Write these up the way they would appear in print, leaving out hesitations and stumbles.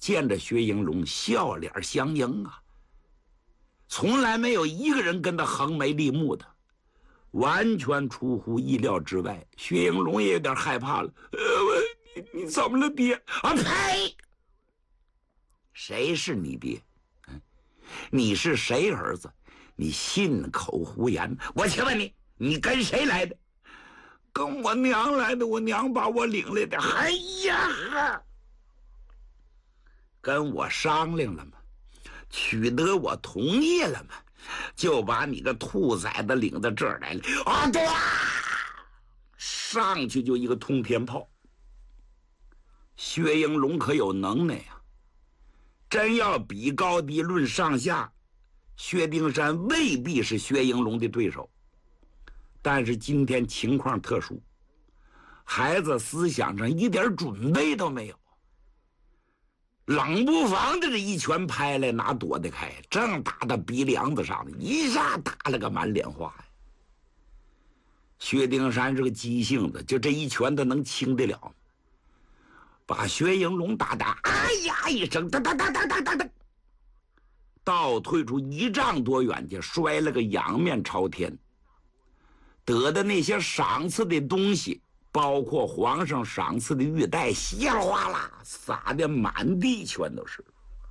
见着薛应龙笑脸相迎啊，从来没有一个人跟他横眉立目的，完全出乎意料之外。薛应龙也有点害怕了，你怎么了爹？啊呸！谁是你爹？你是谁儿子？你信口胡言！我请问你，你跟谁来的？跟我娘来的，我娘把我领来的。哎呀，跟我商量了吗？取得我同意了吗？就把你个兔崽子领到这儿来了。啊，对，上去就一个通天炮。薛应龙可有能耐呀！真要比高低论上下，薛丁山未必是薛应龙的对手。但是今天情况特殊，孩子思想上一点准备都没有，冷不防的这一拳拍来，哪躲得开？正打到鼻梁子上的，一下打了个满脸花呀！薛丁山是个急性子，就这一拳他能轻得了吗？把薛应龙打得哎呀一声，哒哒哒哒哒哒哒，倒退出1丈多远去，摔了个仰面朝天。得的那些赏赐的东西，包括皇上赏赐的玉带，稀里哗啦撒的满地全都是。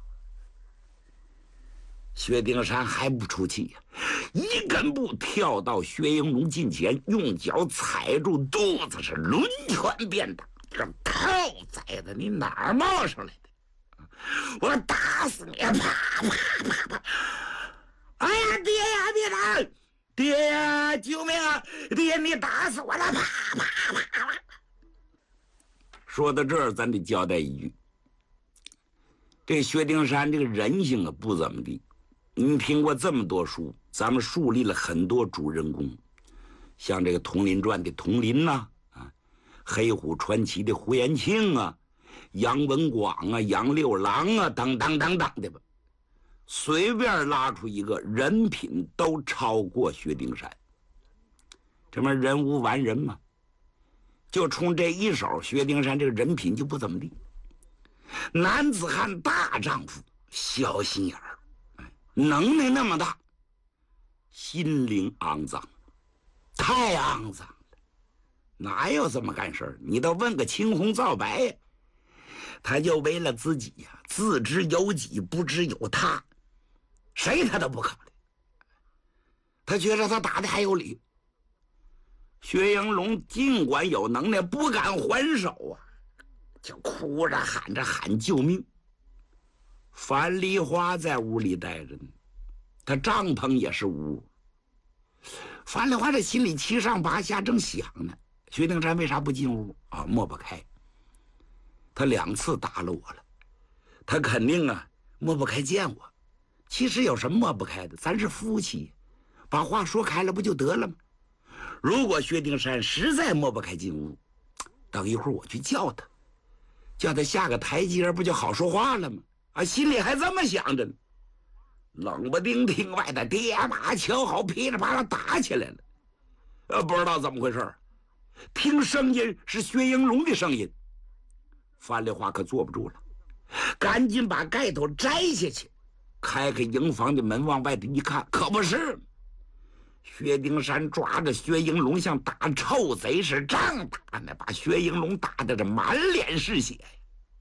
薛丁山还不出气呀，一根步跳到薛应龙近前，用脚踩住肚子，是抡拳便打。这兔崽子，你哪儿冒上来的？我打死你！啪啪啪啪！哎呀，爹呀，别打！爹呀，救命啊！爹，你打死我了！啪啪啪啪！说到这儿，咱得交代一句：这薛丁山这个人性啊，不怎么地。你听过这么多书，咱们树立了很多主人公，像这个《佟林传》的佟林呐。黑虎传奇的胡延庆啊，杨文广啊，杨六郎啊，等等等等的吧，随便拉出一个，人品都超过薛丁山。这么人无完人嘛，就冲这一手，薛丁山这个人品就不怎么地。男子汉大丈夫，小心眼儿，能耐那么大，心灵肮脏，太肮脏。哪有这么干事儿？你倒问个青红皂白呀！他就为了自己呀，自知有己，不知有他，谁他都不考虑。他觉得他打的还有理。薛应龙尽管有能耐，不敢还手啊，就哭着喊着喊救命。樊梨花在屋里待着呢，他帐篷也是屋。樊梨花这心里七上八下，正想呢。薛丁山为啥不进屋啊？抹不开。他2次打了我了，他肯定啊抹不开见我。其实有什么抹不开的？咱是夫妻，把话说开了不就得了吗？如果薛丁山实在抹不开进屋，等一会儿我去叫他，叫他下个台阶，不就好说话了吗？啊，心里还这么想着呢。冷不丁听外的爹妈瞧好，噼里啪啦打起来了。不知道怎么回事，听声音是薛应龙的声音。樊梨花可坐不住了，赶紧把盖头摘下去，开开营房的门往外头一看，可不是，薛丁山抓着薛应龙像打臭贼似的，正打呢，把薛应龙打得这满脸是血呀。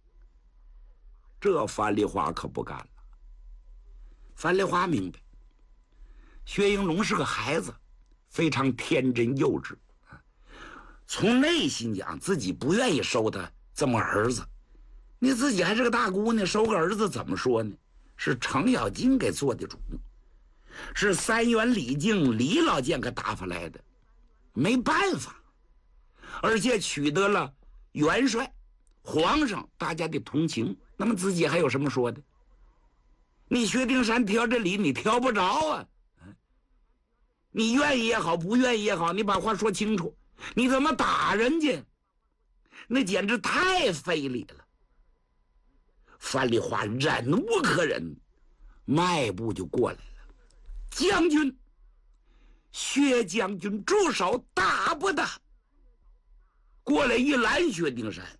这樊梨花可不干了。樊梨花明白，薛应龙是个孩子，非常天真幼稚，从内心讲，自己不愿意收他这么儿子。你自己还是个大姑娘，收个儿子怎么说呢？是程咬金给做的主，是3员李靖李老剑给打发来的，没办法。而且取得了元帅、皇上大家的同情，那么自己还有什么说的？你薛丁山挑这理，你挑不着啊！你愿意也好，不愿意也好，你把话说清楚。你怎么打人家？那简直太非礼了。樊梨花忍无可忍，迈步就过来了。将军，薛将军住手，打不得！过来一拦薛丁山，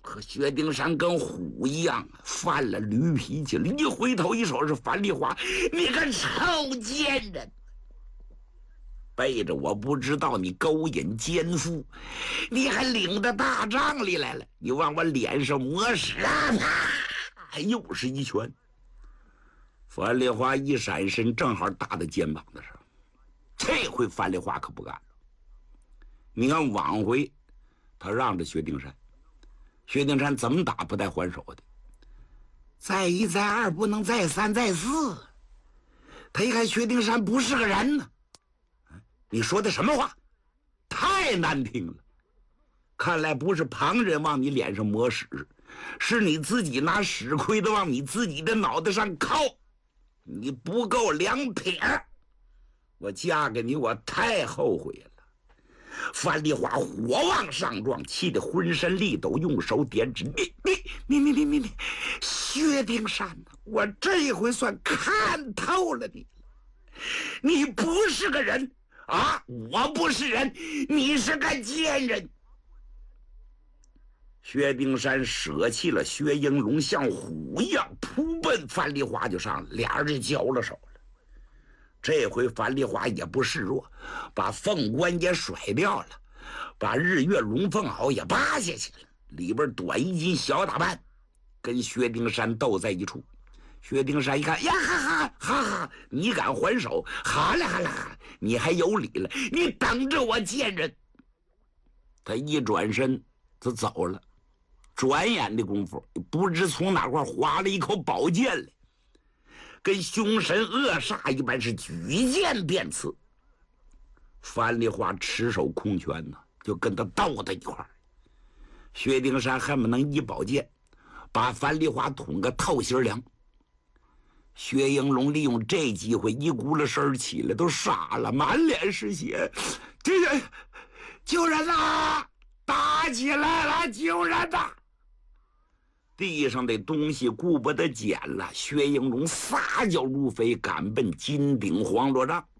和薛丁山跟虎一样，犯了驴脾气了。一回头一瞅是樊梨花，你个臭贱人！背着我不知道你勾引奸夫，你还领着大帐里来了，你往我脸上抹屎啊！啪，又是一拳。樊梨花一闪身，正好打在肩膀子上。这回樊梨花可不干了。你看往回，他让着薛丁山，薛丁山怎么打不带还手的，再一再二不能再三再四。他一看薛丁山不是个人呢，你说的什么话？太难听了！看来不是旁人往你脸上抹屎，是你自己拿屎盔子往你自己的脑袋上靠。你不够2撇，我嫁给你我太后悔了。樊梨花火往上撞，气得浑身力抖，用手点指：“你，薛丁山呐，我这回算看透了你了。你不是个人啊！我不是人，你是个贱人。”薛丁山舍弃了薛应龙，像虎一样扑奔樊梨花就上了，俩人就交了手了。这回樊梨花也不示弱，把凤冠也甩掉了，把日月龙凤袄也扒下去了，里边短衣襟小打扮，跟薛丁山斗在一处。薛丁山一看，呀哈，你敢还手？好了，你还有理了，你等着我贱人！他一转身就走了，转眼的功夫，不知从哪块划了一口宝剑来，跟凶神恶煞一般，是举剑便刺。樊梨花持手空拳呢，就跟他斗在一块儿。薛丁山恨不能一宝剑把樊梨花捅个透心凉。薛应龙利用这机会一咕噜声起来，都傻了，满脸是血。这人救人呐！打起来了，救人呐！地上的东西顾不得捡了，薛应龙撒脚如飞，赶奔金顶黄罗帐。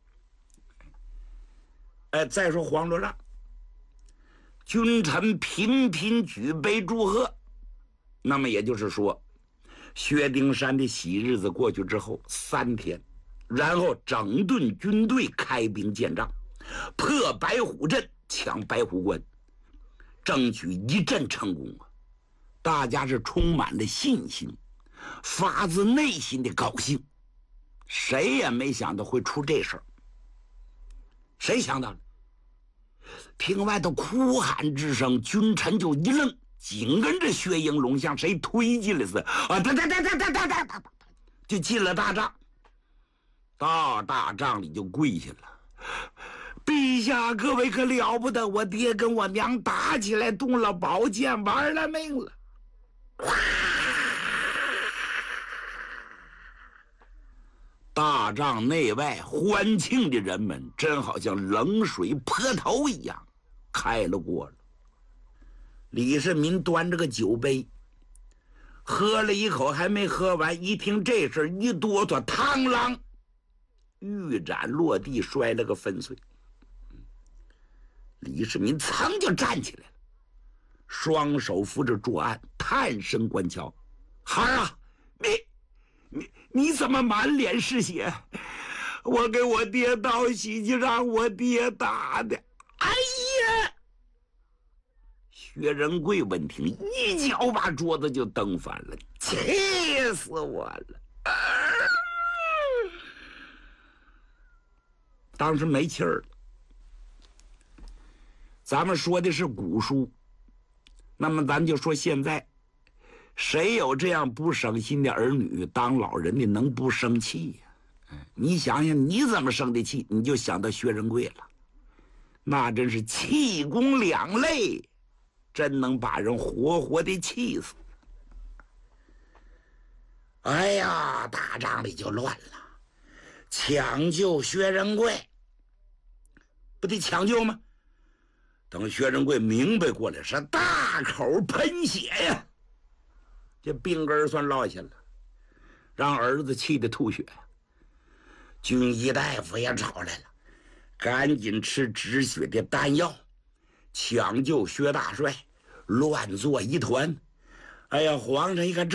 再说黄罗帐，君臣频频举杯祝贺。那么也就是说，薛丁山的喜日子过去之后3天，然后整顿军队，开兵建仗，破白虎阵，抢白虎关，争取一阵成功啊！大家是充满了信心，发自内心的高兴。谁也没想到会出这事儿，谁想到了？听外头哭喊之声，君臣就一愣，紧跟着薛应龙像谁推进了似的啊！哒，就进了大帐。到大帐里就跪下了。陛下，各位可了不得，我爹跟我娘打起来，动了宝剑，玩了命了。大帐内外欢庆的人们，真好像冷水泼头一样，开了锅了。李世民端着个酒杯，喝了一口还没喝完，一听这事一哆嗦，螳啷，玉盏落地，摔了个粉碎。李世民噌就站起来了，双手扶着桌案，探声观瞧：“孩儿啊，你怎么满脸是血？我给我爹道喜去，让我爹打的。”哎呀！薛仁贵闻听，一脚把桌子就蹬翻了，气死我了！当时没气儿了。咱们说的是古书，那么咱就说现在，谁有这样不省心的儿女，当老人的能不生气呀？你想想你怎么生的气，你就想到薛仁贵了，那真是气功两类，真能把人活活的气死。哎呀，大帐里就乱了，抢救薛仁贵，不得抢救吗？等薛仁贵明白过来，是大口喷血呀，这病根算落下了，让儿子气得吐血。军医大夫也找来了，赶紧吃止血的丹药，抢救薛大帅， 乱作一团。哎呀，皇上一看